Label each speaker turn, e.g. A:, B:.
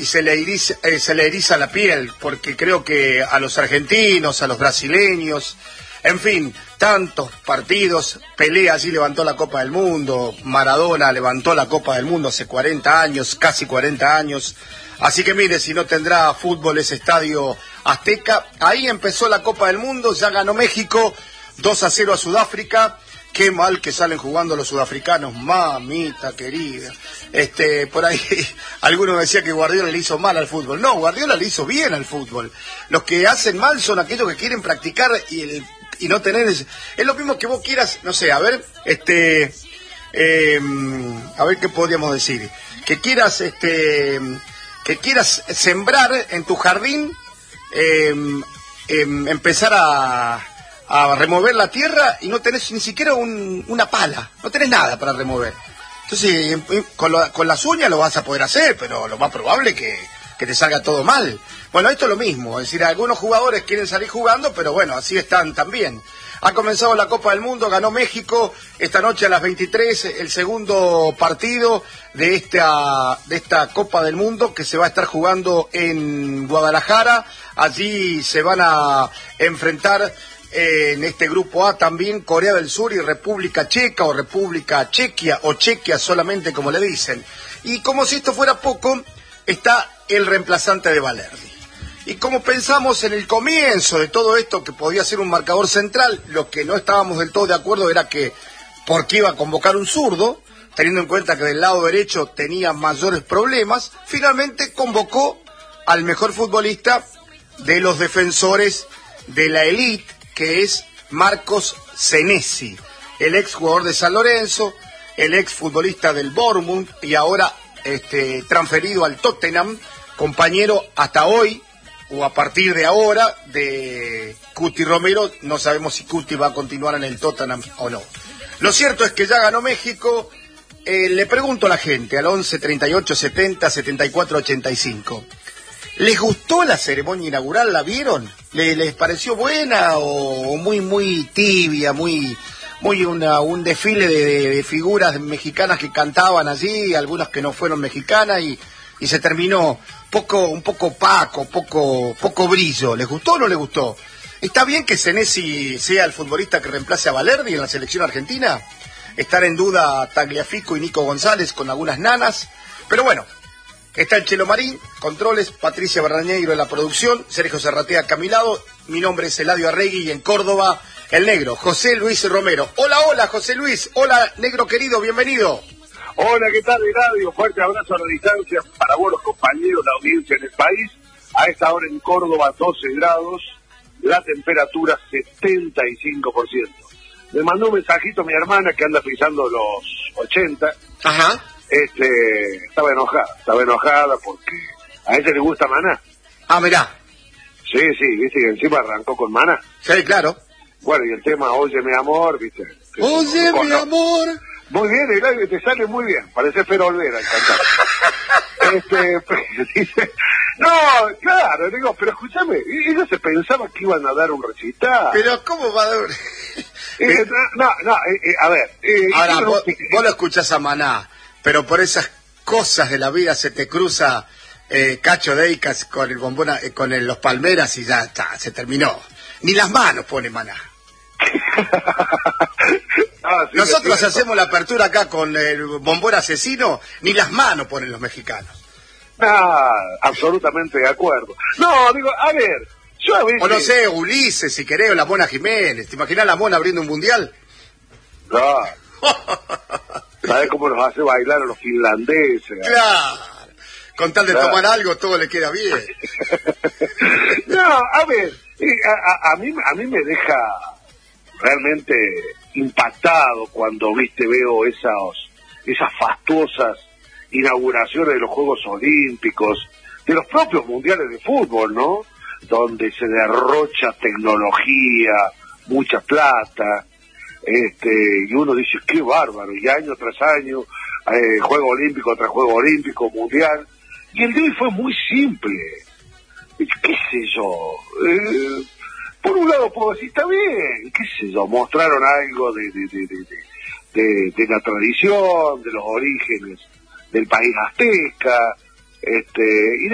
A: y se le eriza la piel, porque creo que a los argentinos, a los brasileños, en fin, tantos partidos, Pelé allí levantó la Copa del Mundo, Maradona levantó la Copa del Mundo hace 40 años, casi 40 años, así que mire, si no tendrá fútbol ese estadio Azteca. Ahí empezó la Copa del Mundo, ya ganó México, 2-0 a Sudáfrica. Qué mal que salen jugando los sudafricanos, mamita querida. Por ahí, algunos decían que Guardiola le hizo mal al fútbol. No, Guardiola le hizo bien al fútbol. Los que hacen mal son aquellos que quieren practicar y no tener... Es lo mismo que vos quieras, no sé, a ver qué podríamos decir. Que quieras sembrar en tu jardín, empezar a remover la tierra y no tenés ni siquiera una pala, no tenés nada para remover. Entonces, con las uñas lo vas a poder hacer, pero lo más probable es que te salga todo mal. Bueno, esto es lo mismo, es decir, algunos jugadores quieren salir jugando, pero bueno, así están también. Ha comenzado la Copa del Mundo, ganó México, esta noche a las 23, el segundo partido de esta Copa del Mundo que se va a estar jugando en Guadalajara. Allí se van a enfrentar en este grupo A también Corea del Sur y República Checa, o República Chequia, o Chequia solamente como le dicen. Y como si esto fuera poco, está el reemplazante de Balerdi. Y como pensamos en el comienzo de todo esto que podía ser un marcador central, lo que no estábamos del todo de acuerdo era que por qué iba a convocar un zurdo, teniendo en cuenta que del lado derecho tenía mayores problemas, finalmente convocó al mejor futbolista de los defensores de la élite, que es Marcos Senesi, el ex jugador de San Lorenzo, el ex futbolista del Bournemouth y ahora transferido al Tottenham, compañero hasta hoy o a partir de ahora de Cuti Romero. No sabemos si Cuti va a continuar en el Tottenham o no. Lo cierto es que ya ganó México. Le pregunto a la gente al 11 38 70 74 85. ¿Les gustó la ceremonia inaugural? ¿La vieron? ¿Les pareció buena o muy tibia, un desfile de figuras mexicanas que cantaban allí, algunas que no fueron mexicanas y se terminó un poco opaco, poco brillo? ¿Les gustó o no les gustó? ¿Está bien que Senesi sea el futbolista que reemplace a Balerdi en la selección argentina? Están en duda Tagliafico y Nico González con algunas nanas, pero bueno. Está el Chelo Marín, controles, Patricia Barrañeiro en la producción, Sergio Serratea acá a mi lado, mi nombre es Eladio Arregui y en Córdoba, el negro, José Luis Romero. Hola, José Luis, hola, negro querido, bienvenido.
B: Hola, ¿qué tal, Eladio? Fuerte abrazo a la distancia para vos, los compañeros, la audiencia en el país. A esta hora en Córdoba, 12 grados, la temperatura 75%. Me mandó un mensajito mi hermana que anda pisando los 80.
A: Ajá.
B: Estaba enojada porque a ella le gusta Maná.
A: Ah, mirá.
B: Sí, viste que encima arrancó con Maná.
A: Sí, claro.
B: Bueno, y el tema Oye mi amor, viste.
A: Oye mi amor.
B: Muy bien, Eladio, te sale muy bien. Parece Fer Olvera el cantante. Dice, no, claro, digo, pero escúchame, ellos se pensaban que iban a dar un recital.
A: Pero ¿cómo va a dar?
B: A ver.
A: Ahora, vos lo escuchás a Maná, pero por esas cosas de la vida se te cruza Cacho Deicas con el bombón, los Palmeras y ya está, se terminó. Ni las manos pone Maná.
B: Sí,
A: nosotros hacemos la apertura acá con el bombón asesino, ni las manos ponen los mexicanos.
B: Absolutamente de acuerdo. No, digo, a ver, yo a veces...
A: O no sé, Ulises, si querés, o la Mona Jiménez. ¿Te imaginas la Mona abriendo un mundial?
B: No. ¿Sabés cómo nos hace bailar a los finlandeses?
A: Claro. Con tal de tomar algo, todo le queda bien.
B: No, a ver, a mí me deja realmente impactado cuando, veo esas fastuosas inauguraciones de los Juegos Olímpicos, de los propios mundiales de fútbol, ¿no? Donde se derrocha tecnología, mucha plata, y uno dice, qué bárbaro, y año tras año, Juego Olímpico tras Juego Olímpico, Mundial, y el de hoy fue muy simple, qué sé yo, por un lado puedo decir, está bien, qué sé yo, mostraron algo de la tradición, de los orígenes del país azteca, y